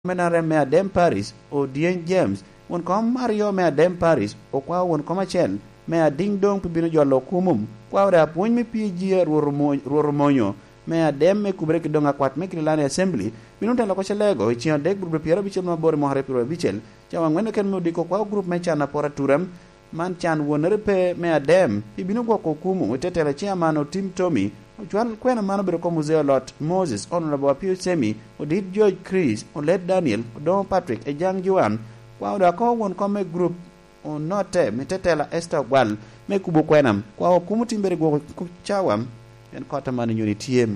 menare me Adem Paris o Dien James won ko Mario me Adem Paris o kwa won ko machel me Ding Dong pibino jolo kumum kwa ora puny me PG ruormonyo me Adem me kubre kidonga kwat me kilane assembly minunta loko chelego ichion dek burbe piero bichel mabore mohare piro bichel chawa ngwendo ken modiko kwa group me chana pora turam man chan wonere pe me Adem ibino kwa kokumu tetela chairman o Tim Tommy Juan kwena mano biro ko museo lot Moses Honorable Apio Semi Odid George Chris Oled Daniel Don Patrick Ejang Juan kwa oda ko won ko me group o note metetela Esther Wal me kubo kwenam kwa okumu timbere go kuchawam en kota mano nyuni tiem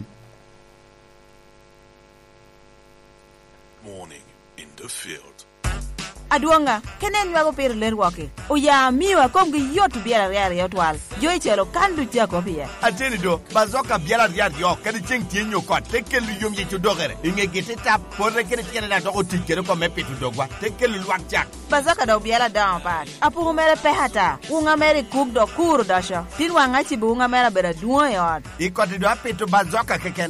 Morning in the field. Aduanga, kenen wago per ler wake. O ya miwa kom gi yotu biara riari yotwal. Joy chelo kandu tia ko bia. Ateni do, bazoka biara riari yo, kedi cheng tienyo ko, tekelu yum yi tu dogere. Inge gete tap, porre kene tiene na doko tikere ko mepe tu dogwa, tekelu luak jak. Bazoka do biara down pad. Apu humere pehata, unga mere kuk do kuru dasha. Tin wanga chibu unga mere bera duo yod. Iko ti do apetu bazoka keken.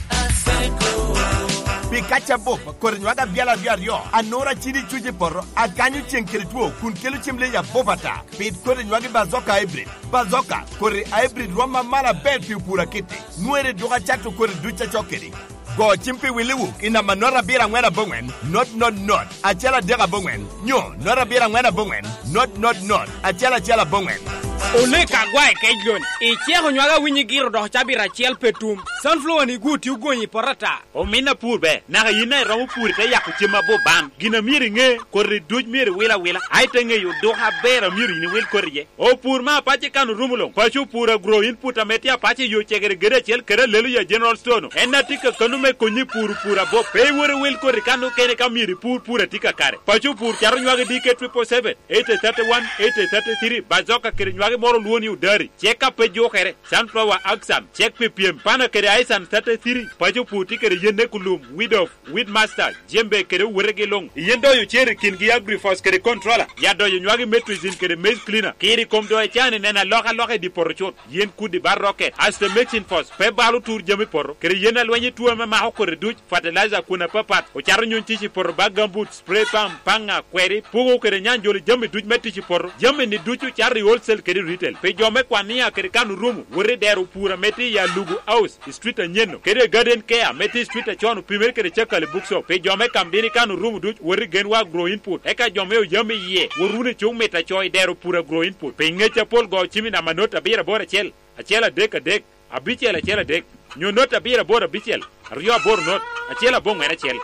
Pikacha bop kornywaga biala biario anora chidi chuje porro aganyu chenkere tuo kun kelu chimle ya bopata pit kornywaga bazoka hybrid roma mala bel pi pura kete nuere doga chato kore ducha chokeri go chimpi wiliwu ina manora bira ngwena bongwen not achela dega bongwen nyo nora bira ngwena bongwen not achela bongwen Ole kagwai kejon ichego nywaga winyi giro do chabira chiel petum sunflower ni guti ugonyi porata o mina purbe na yina ramu pur te yakuchima bo bam gina miri nge korri duj miri wila aite nge yu do ha bera miri ni wil korje o pur ma pache kanu rumulong pachu pura grow input ametia pache yu chegere gere chel kere lelu ya general stone enna tika kanu me konyi pura bo pe wore wil korri kanu kene kamiri pura tika kare pachu pur charo nywaga DK 777 831 833 bazoka kere nywaga moro luoni udari check up jo kere sunflower aksam check ppm pana kere aisan 33 pajo puti kere yende kulum with master jembe kere werege long yendo yu chere kingi agrifos kere controller yado yu nywagi metrizin kere maize cleaner kiri komdo e chane nena loka di porchot yen kudi barrocket as the mixing force pe balu tour jemi porro kere yena lwenye tuwa ma ho kore duch fertilizer kuna papat o charo nyon tichi porro bagambut spray pump panga query pugo kere nyanjoli jemi duch metichi porro jemi ni duchu chari wholesale kere retail pe jome kwania kere kanu rumu wore deru pura meti ya lugu house street nyeno kere garden care meti street chonu pimer kere chakale bookso pe jome kamdini kanu rumu duch wore genwa grow input eka jome o jame ye worune chung meta choy deru pura grow input pe ngecha pol go chimi na manota bira bora chel achela dek abichela chela dek nyo nota bira bora bichel rio bor not achela bongwera chel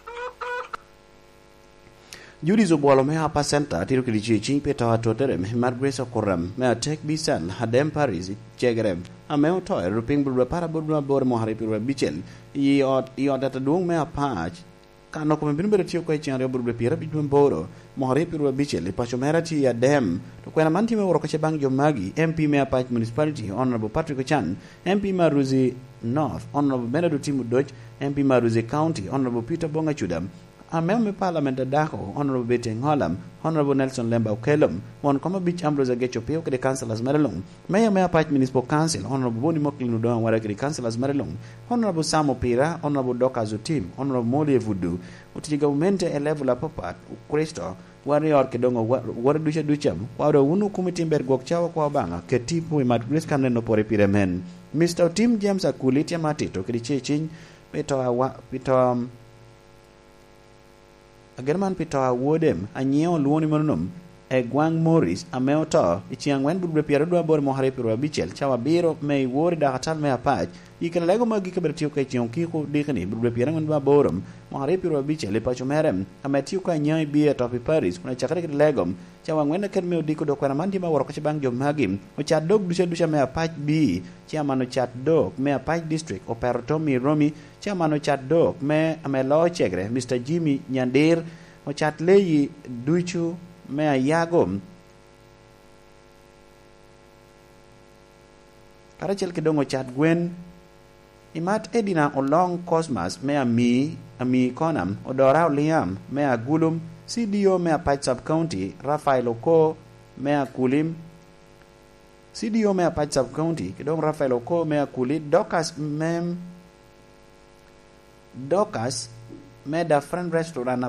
Judy Zobolo me hapa center tiro kilichi ching pe tawa totere me Margrace Okoram me atek bisan Adem Paris chegrem ame oto ruping buru para buru bor mohari piro bichel i data dung me apach kano ko mbinu bere tio ko chinare buru pira bijum boro mohari piro bichel pa chomera ti Adem to kwena manti me woro ko chebang jomagi MP me apach municipality Honorable Patrick Chan MP Maruzi North Honorable Benadu Timu Dodge MP Maruzi County Honorable Peter Bonga Chudam Amem Parliament Dako, Honorable Betty Hollam, Honorable Nelson Lemba Kelum, one Common Beach Ambrose Getchopio, the Councillors Marilong, Mayor Pat Municipal Council, Honorable Bonnie Moklin Udon, where the Councillors Marilong, Honorable Samo Pira, Honorable Doka Zutim, Honorable Molly Voodoo, Utigovmente a level of Popat, Christo, Warrior Kedongo, Warducha Ducham, Wada Wunu Kumitimber Gokchawa Kwabanga, Ketipu, Madrid Caneno Pore Piremen, Mr. Tim James Akulitia Matito, Kiriching, Peter Agerman Pita Wodem, Anyeo Luoni Monum, Egwang Morris, Ameoto, Ichiang Wen would repair Bor Mohare Pura Bichel, Chawabiro, may worry the Hatal Mea Patch, you can Lego Magicabetio Kiko Dicani, would repair on Baborum, Mohare Pura Bichel, Pachomerem, Amatuka Nyai Beer Topi Paris, when I check Legum, Chawang when the Kermio Dico do Quanamantima or Cochabang Magim, which had dog Dusha Mea Patch B, Chairman of Chat Dog, Mea Patch District, Operatomi Romi, Chairman of Chat Dog, Me Amelo Chegre, Mr. Jimmy Nyandir, o Chat Leyi Duchu, Mea Yagom, Parachel Kedongo Chat Gwen, Imat Edina o Long Cosmas, Mea Mi, Ami Conam, Odora Liam, Mea Gulum, CDO Mea Patch Sub County, Rafael Oko, Mea Kulim, CDO Mea Patch Sub County, Kedong Rafael Oko, Mea Kulit, Docas Meda Friend Restaurant